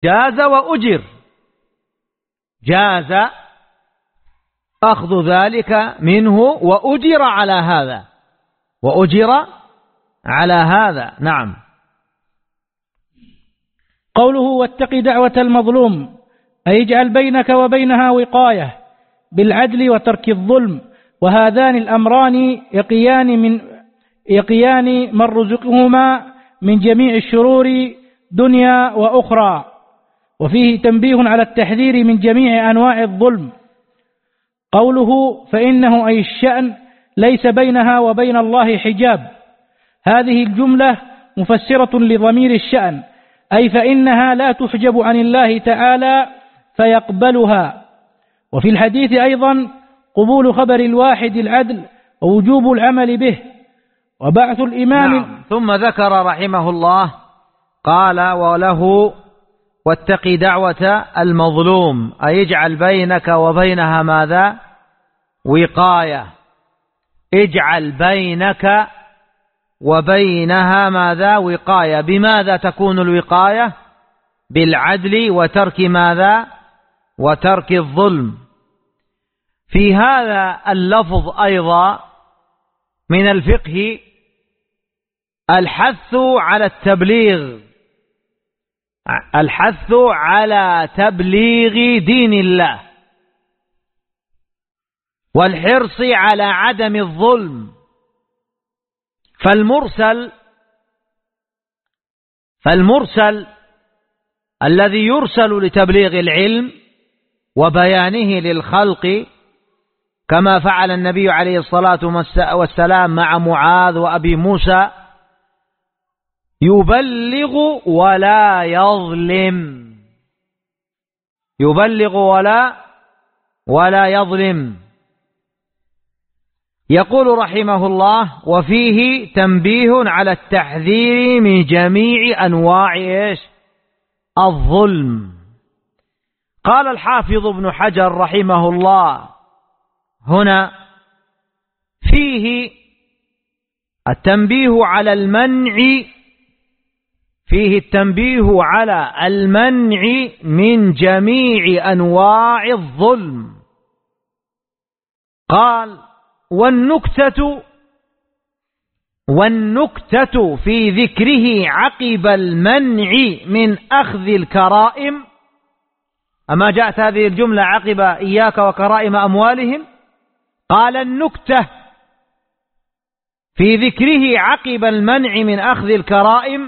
جاز وأجر، جاز أخذ ذلك منه وأجر على هذا، وأجر على هذا. نعم. قوله واتق دعوة المظلوم أي اجعل بينك وبينها وقاية بالعدل وترك الظلم، وهذان الأمران يقيان من رزقهما من جميع الشرور دنيا وأخرى. وفيه تنبيه على التحذير من جميع أنواع الظلم. قوله فإنه أي الشأن ليس بينها وبين الله حجاب، هذه الجملة مفسرة لضمير الشأن، أي فإنها لا تحجب عن الله تعالى فيقبلها. وفي الحديث أيضا قبول خبر الواحد العدل ووجوب العمل به وبعث الإمام. نعم. ثم ذكر رحمه الله قال وله واتق دعوة المظلوم أي اجعل بينك وبينها ماذا؟ وقاية. اجعل بينك وبينها ماذا؟ وقاية. بماذا تكون الوقاية؟ بالعدل وترك ماذا؟ وترك الظلم. في هذا اللفظ أيضا من الفقه الحث على التبليغ، الحث على تبليغ دين الله والحرص على عدم الظلم. فالمرسل الذي يرسل لتبليغ العلم وبيانه للخلق كما فعل النبي عليه الصلاة والسلام مع معاذ وأبي موسى، يبلغ ولا يظلم، يبلغ ولا يظلم. يقول رحمه الله وفيه تنبيه على التحذير من جميع أنواع الظلم. قال الحافظ ابن حجر رحمه الله هنا فيه التنبيه على المنع، فيه التنبيه على المنع من جميع أنواع الظلم. قال والنكتة في ذكره عقب المنع من أخذ الكرائم. أما جاءت هذه الجملة عقب إياك وكرائم أموالهم؟ قال النكتة في ذكره عقب المنع من أخذ الكرائم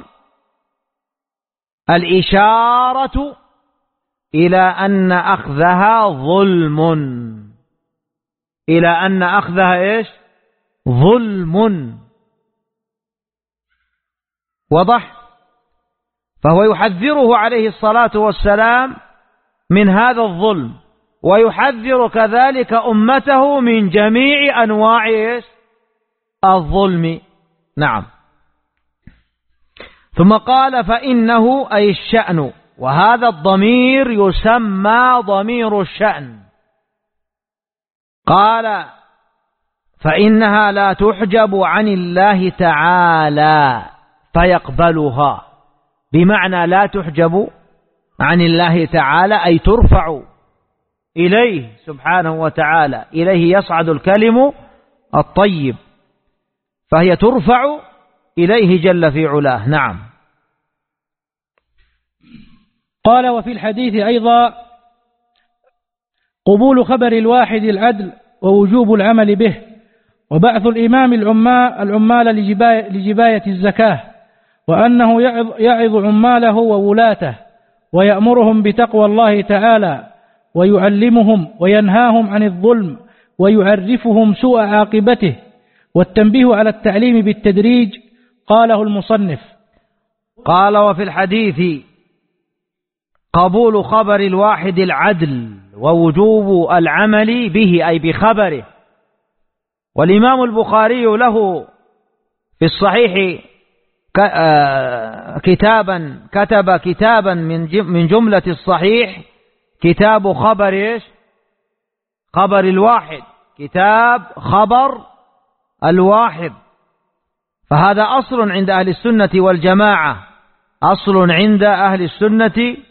الإشارة إلى أن أخذها ظلم، إلى أن أخذها ظلم. وضح؟ فهو يحذره عليه الصلاة والسلام من هذا الظلم، ويحذر كذلك أمته من جميع أنواع الظلم. نعم. ثم قال فإنه أي الشأن، وهذا الضمير يسمى ضمير الشأن. قال فإنها لا تحجب عن الله تعالى فيقبلها، بمعنى لا تحجب عن الله تعالى أي ترفع إليه سبحانه وتعالى، إليه يصعد الكلم الطيب، فهي ترفع إليه جل في علاه. نعم. قال وفي الحديث أيضا قبول خبر الواحد العدل ووجوب العمل به وبعث الإمام العمال لجباية الزكاة، وأنه يعظ عماله وولاته ويأمرهم بتقوى الله تعالى ويعلمهم وينهاهم عن الظلم ويعرفهم سوء عاقبته، والتنبيه على التعليم بالتدريج. قاله المصنف. قال وفي الحديث قبول خبر الواحد العدل ووجوب العمل به أي بخبره. والإمام البخاري له في الصحيح كتب كتابا من جملة الصحيح كتاب خبر الواحد، كتاب خبر الواحد. فهذا أصل عند أهل السنة والجماعة، أصل عند أهل السنة